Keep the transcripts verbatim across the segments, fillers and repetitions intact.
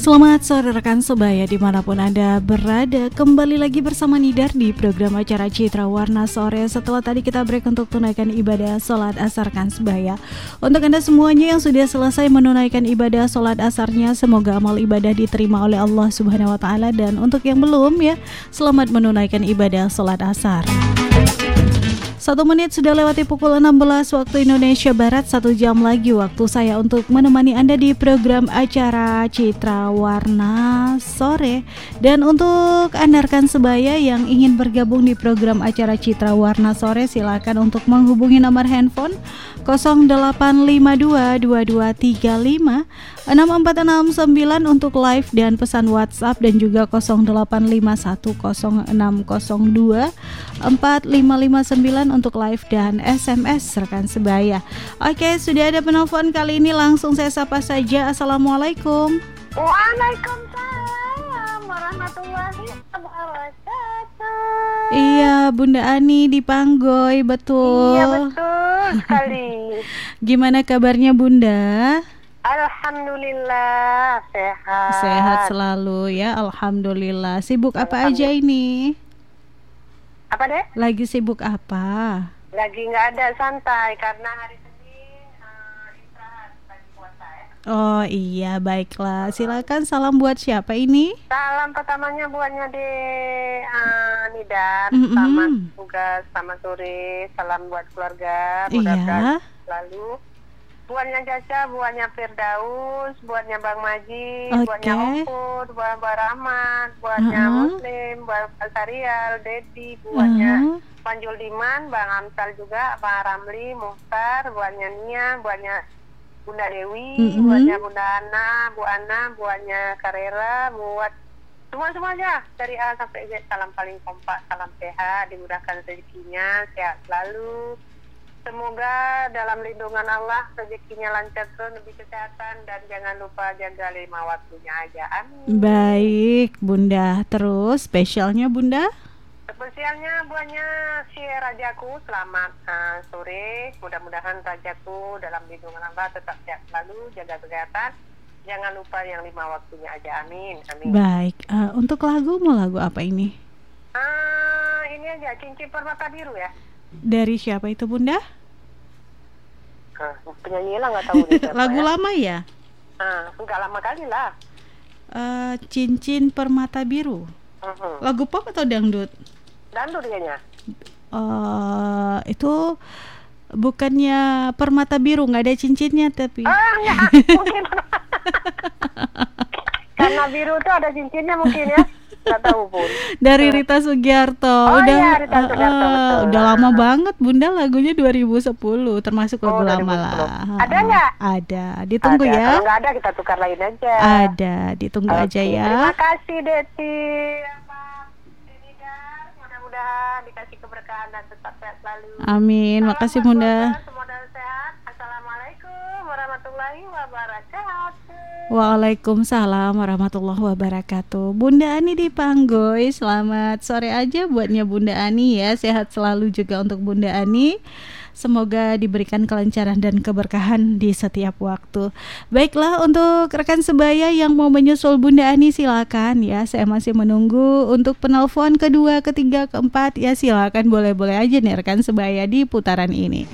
Selamat sore rekan sebaya dimanapun Anda berada. Kembali lagi bersama Nidar di program acara Citra Warna Sore. Setelah tadi kita break untuk tunaikan ibadah sholat asar rekan sebaya. Untuk Anda semuanya yang sudah selesai menunaikan ibadah sholat asarnya, semoga amal ibadah diterima oleh Allah Subhanahu Wa Taala. Dan untuk yang belum ya, selamat menunaikan ibadah sholat asar. Satu menit sudah lewati pukul enam belas waktu Indonesia Barat. Satu jam lagi waktu saya untuk menemani Anda di program acara Citra Warna Sore. Dan untuk Anda rekan sebaya yang ingin bergabung di program acara Citra Warna Sore, silakan untuk menghubungi nomor handphone nol delapan lima dua dua dua tiga lima enam empat enam sembilan untuk live dan pesan WhatsApp, dan juga nol delapan lima satu nol enam nol dua empat lima lima sembilan untuk live dan S M S rekan sebaya. Oke, sudah ada penelpon kali ini, langsung saya sapa saja. Assalamualaikum. Waalaikumsalam warahmatullahi wabarakatuh. Iya, Bunda Ani di Panggoy, betul. Iya, betul sekali. Gimana kabarnya Bunda? Alhamdulillah sehat. Sehat selalu ya, alhamdulillah. Sibuk apa aja ini? Apa deh? Lagi sibuk apa? Lagi nggak ada, santai karena hari Senin uh, istirahat lagi puasa ya. Oh iya, baiklah. Silakan, salam buat siapa ini? Salam pertamanya buatnya di uh, Nidar. Mm-mm. Selamat tugas, selamat sore. Salam buat keluarga. Mudah-mudahan Iya. selalu. Buatnya Caca, buatnya Firdaus, buatnya Bang Maji, Oke. buatnya Opur, buat Mbak Rahmat, buatnya Uh-huh. Muslim, buat Pak Sarial, Dedi, buatnya Uh-huh. Panjul Diman, Bang Amsal juga, Bang Ramli, Muhtar, buatnya Nia, buatnya Bunda Dewi, Mm-hmm. buatnya Bunda Ana, Bu Ana, buatnya Karera, buat semua-semuanya dari A sampai Z. Salam paling kompak, salam sehat, dimudahkan rezekinya, sehat selalu. Semoga dalam lindungan Allah rezekinya lancar terus, lebih kesehatan, dan jangan lupa jaga lima waktunya aja. Amin. Baik Bunda. Terus spesialnya Bunda? Spesialnya buatnya si Rajaku, selamat uh, sore. Mudah-mudahan Rajaku dalam lindungan Allah tetap sehat selalu, jaga kesehatan. Jangan lupa yang lima waktunya aja. Amin. Amin. Baik. uh, Untuk lagu, mau lagu apa ini? Ah, ini aja, Cincin Permata Biru ya. Dari siapa itu Bunda? Ah, penyanyi lah nggak tahu nih siapa. Lagu ya. lama ya? Ah, enggak lama kali lah. uh, Cincin Permata Biru. Uh-huh. Lagu pop atau dangdut? Dangdut kayaknya. Uh, itu bukannya permata biru, nggak ada cincinnya tapi. Ah, enggak, mungkin. Karena biru tuh ada cincinnya mungkin ya. Nggak tahu pun. Dari Rita Sugiarto. Oh udah iya, Rita Sugiarto, uh, betul. udah lama banget Bunda, lagunya dua ribu sepuluh, termasuk lagu Oh, lama dua ribu sepuluh. lah. Ada nggak? Ada. Ditunggu Ada. ya. Kalau nggak ada kita tukar lain aja. Ada, ditunggu Oke, aja ya. Terima kasih Deti. Apa? Nidar, mudah-mudahan dikasih keberkahan dan tetap sehat selalu. Amin. Salam Makasih buat Bunda. keluarga, semoga sehat. Assalamualaikum warahmatullahi wabarakatuh. Waalaikumsalam warahmatullahi wabarakatuh. Bunda Ani di Panggoy, selamat sore aja buatnya Bunda Ani ya. Sehat selalu juga untuk Bunda Ani. Semoga diberikan kelancaran dan keberkahan di setiap waktu. Baiklah, untuk rekan sebaya yang mau menyusul Bunda Ani silakan ya. Saya masih menunggu untuk penelpon kedua, ketiga, keempat ya. Silakan, boleh-boleh aja nih rekan sebaya di putaran ini.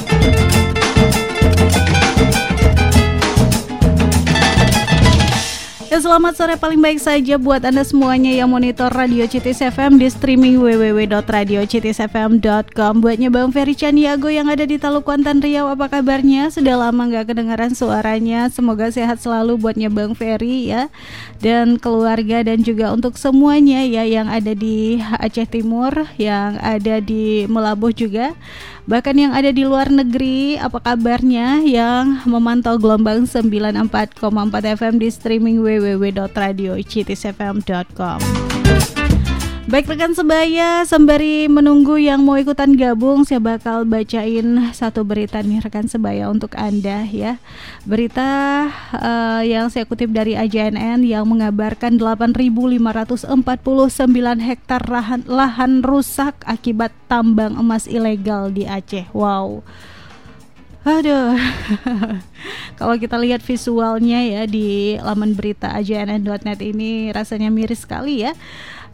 Ya, selamat sore paling baik saja buat Anda semuanya yang monitor Radio C T S F M di streaming w w w dot radio c t s f m dot com. Buatnya Bang Ferry Caniago yang ada di Taluk Kuantan Riau, apa kabarnya? Sudah lama gak kedengaran suaranya. Semoga sehat selalu buatnya Bang Ferry ya, dan keluarga, dan juga untuk semuanya ya yang ada di Aceh Timur, yang ada di Melabuh juga, bahkan yang ada di luar negeri, apa kabarnya yang memantau gelombang sembilan puluh empat koma empat F M di streaming w w w dot radio c t s f m dot com. Baik rekan sebaya, sembari menunggu yang mau ikutan gabung, saya bakal bacain satu berita nih rekan sebaya untuk Anda ya. Berita uh, yang saya kutip dari A J N N yang mengabarkan delapan ribu lima ratus empat puluh sembilan hektar lahan, lahan rusak akibat tambang emas ilegal di Aceh. Wow. Aduh, kalau kita lihat visualnya ya di laman berita a j n n dot net ini rasanya miris sekali ya.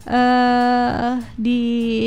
Uh, di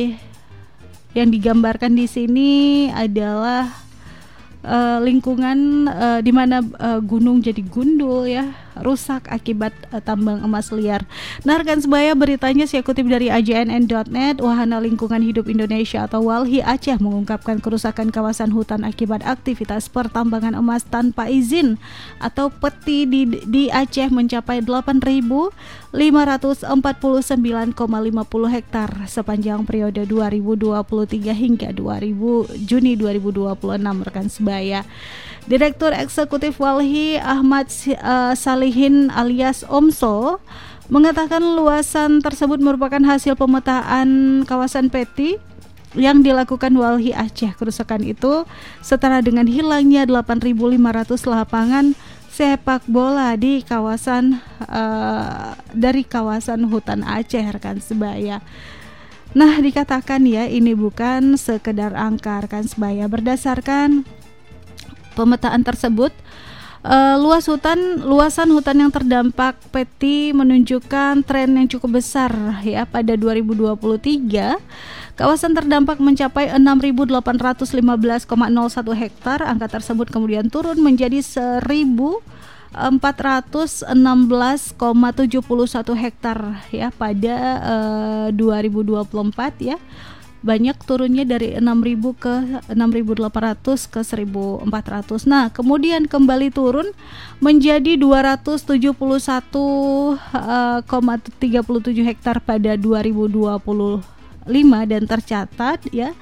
yang digambarkan di sini adalah uh, lingkungan uh, di mana uh, gunung jadi gundul ya, rusak akibat uh, tambang emas liar. Nah, rekan sebaya, beritanya saya kutip dari a j n n dot net. Wahana Lingkungan Hidup Indonesia atau WALHI Aceh mengungkapkan kerusakan kawasan hutan akibat aktivitas pertambangan emas tanpa izin atau peti di, di Aceh mencapai delapan ribu lima ratus empat puluh sembilan koma lima puluh hektar sepanjang periode dua ribu dua puluh tiga hingga dua ribu Juni dua ribu dua puluh enam, rekan sebaya. Direktur Eksekutif WALHI Ahmad uh, Salihin alias Omso mengatakan luasan tersebut merupakan hasil pemetaan kawasan peti yang dilakukan WALHI Aceh. Kerusakan itu setara dengan hilangnya delapan ribu lima ratus lapangan sepak bola di kawasan uh, dari kawasan hutan Aceh, rekan sebaya. Nah, dikatakan ya ini bukan sekedar angka, rekan sebaya. Berdasarkan pemetaan tersebut, uh, luas hutan, luasan hutan yang terdampak peti menunjukkan tren yang cukup besar ya. Pada dua ribu dua puluh tiga, kawasan terdampak mencapai enam ribu delapan ratus lima belas koma nol satu hektar. Angka tersebut kemudian turun menjadi seribu empat ratus enam belas koma tujuh satu hektar ya pada uh, dua ribu dua puluh empat ya. Banyak turunnya dari enam ribu ke enam ribu delapan ratus ke seribu empat ratus. Nah, kemudian kembali turun menjadi dua ratus tujuh puluh satu koma tiga tujuh hektar pada dua ribu dua puluh lima dan tercatat ya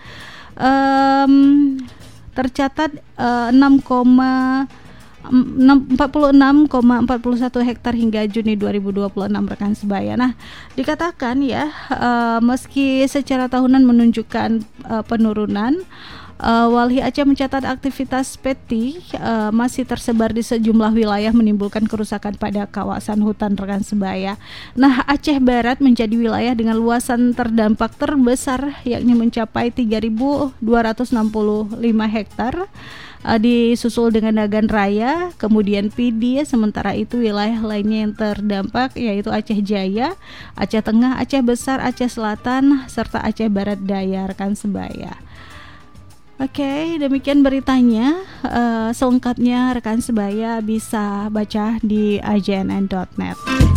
um, tercatat uh, enam koma empat puluh enam koma empat satu hektar hingga Juni dua ribu dua puluh enam, rekan sebaya. Nah, dikatakan ya uh, meski secara tahunan menunjukkan uh, penurunan, Uh, WALHI Aceh mencatat aktivitas peti uh, masih tersebar di sejumlah wilayah menimbulkan kerusakan pada kawasan hutan, rekan sebaya. Nah, Aceh Barat menjadi wilayah dengan luasan terdampak terbesar yakni mencapai tiga ribu dua ratus enam puluh lima hektar, uh, disusul dengan Nagan Raya, kemudian Pidi. Sementara itu wilayah lainnya yang terdampak yaitu Aceh Jaya, Aceh Tengah, Aceh Besar, Aceh Selatan, serta Aceh Barat Daya, rekan sebaya. Oke, okay, demikian beritanya. Uh, selengkapnya rekan sebaya bisa baca di a j n n dot net.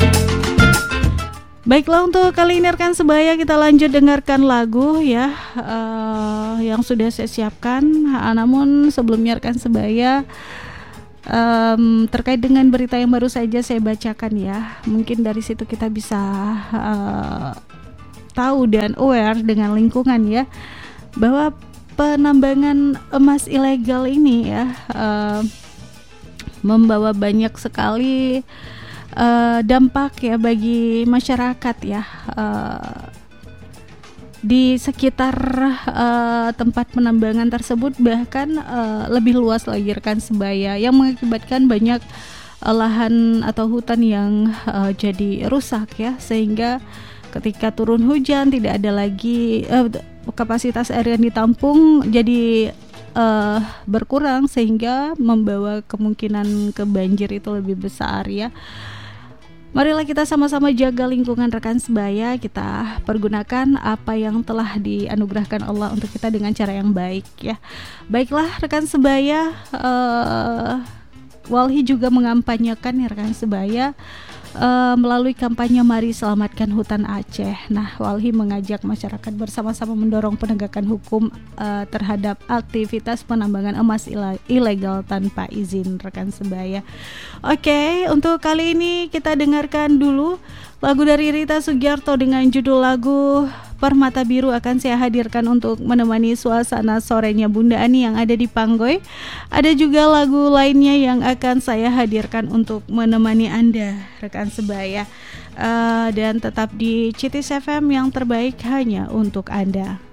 Baiklah, untuk kali ini rekan sebaya kita lanjut dengarkan lagu ya uh, yang sudah saya siapkan. Uh, namun sebelumnya rekan sebaya, um, terkait dengan berita yang baru saja saya bacakan ya, mungkin dari situ kita bisa uh, tahu dan aware dengan lingkungan ya, bahwa penambangan emas ilegal ini ya uh, membawa banyak sekali uh, dampak ya bagi masyarakat ya uh, di sekitar uh, tempat penambangan tersebut, bahkan uh, lebih luas lagi rekan sebaya, yang mengakibatkan banyak uh, lahan atau hutan yang uh, jadi rusak ya, sehingga ketika turun hujan tidak ada lagi uh, kapasitas air yang ditampung jadi uh, berkurang, sehingga membawa kemungkinan ke banjir itu lebih besar ya. Marilah kita sama-sama jaga lingkungan rekan sebaya, kita pergunakan apa yang telah dianugerahkan Allah untuk kita dengan cara yang baik ya. Baiklah rekan sebaya, uh, WALHI juga mengampanyekan ya rekan sebaya, Uh, melalui kampanye Mari Selamatkan Hutan Aceh. Nah, WALHI mengajak masyarakat bersama-sama mendorong penegakan hukum uh, terhadap aktivitas penambangan emas ile- ilegal tanpa izin, rekan sebaya. Oke, okay, untuk kali ini kita dengarkan dulu lagu dari Rita Sugiarto dengan judul lagu Permata Biru akan saya hadirkan untuk menemani suasana sorenya Bunda Ani yang ada di Panggoy. Ada juga lagu lainnya yang akan saya hadirkan untuk menemani Anda, rekan sebaya. Uh, dan tetap di C T S F M yang terbaik hanya untuk Anda.